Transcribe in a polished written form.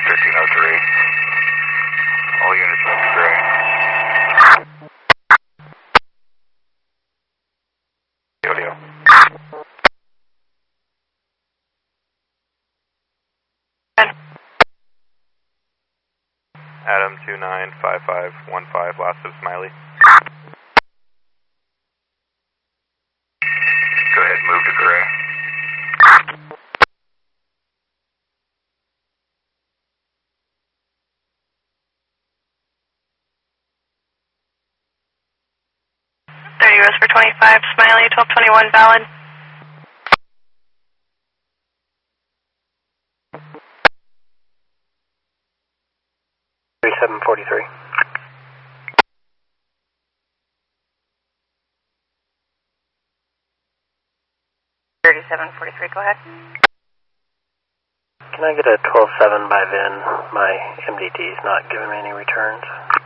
1303. All units move to gray. Audio. Adam 295515, last of Smiley. Go ahead, move to gray. US for 25, Smiley, 1221, valid. $3743. 3743, go ahead. Can I get a 12-7 by VIN? My MDT is not giving me any returns.